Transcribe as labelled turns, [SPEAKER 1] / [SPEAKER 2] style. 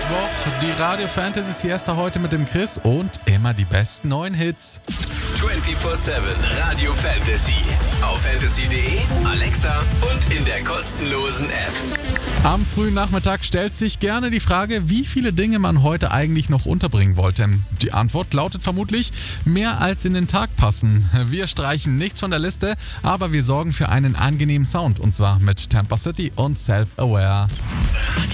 [SPEAKER 1] Mittwoch, die Radio Fantasy Siesta heute mit dem Chris und immer die besten neuen Hits.
[SPEAKER 2] 24/7 Radio Fantasy. Auf fantasy.de, Alexa und in der kostenlosen App.
[SPEAKER 1] Am frühen Nachmittag stellt sich gerne die Frage, wie viele Dinge man heute eigentlich noch unterbringen wollte. Die Antwort lautet vermutlich, mehr als in den Tag passen. Wir streichen nichts von der Liste, aber wir sorgen für einen angenehmen Sound und zwar mit Tampa City und Self-Aware.